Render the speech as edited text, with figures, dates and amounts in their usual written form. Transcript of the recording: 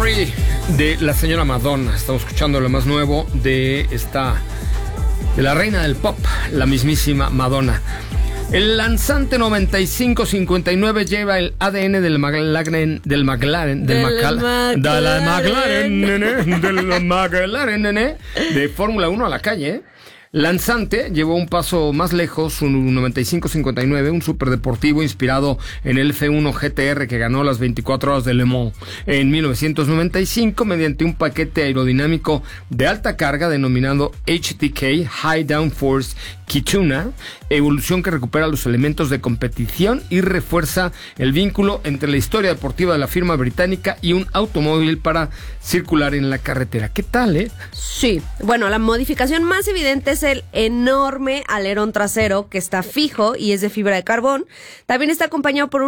Free de la señora Madonna. Estamos escuchando lo más nuevo de la reina del pop, la mismísima Madonna. El lanzante 9559 lleva el ADN del McLaren de Fórmula 1 a la calle. Lanzante llevó un paso más lejos, su 9559, un superdeportivo inspirado en el F1 GTR que ganó las 24 horas de Le Mans en 1995 mediante un paquete aerodinámico de alta carga denominado HDK, High Downforce Kituna, evolución que recupera los elementos de competición y refuerza el vínculo entre la historia deportiva de la firma británica y un automóvil para circular en la carretera. ¿Qué tal, Sí, bueno, la modificación más evidente es el enorme alerón trasero que está fijo y es de fibra de carbón. También está acompañado por